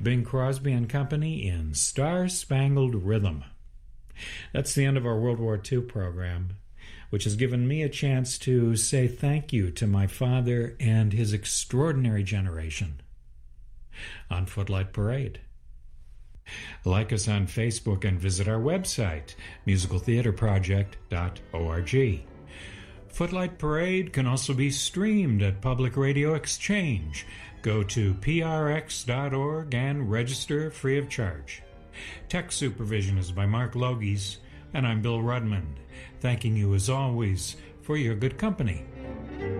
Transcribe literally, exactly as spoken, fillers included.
Bing Crosby and Company in Star Spangled Rhythm. That's the end of our World War Two program, which has given me a chance to say thank you to my father and his extraordinary generation. On Footlight Parade. Like us on Facebook and visit our website, musical theater project dot org. Footlight Parade can also be streamed at Public Radio Exchange. Go to p r x dot org and register free of charge. Tech supervision is by Mark Logies, and I'm Bill Rudman, thanking you as always for your good company.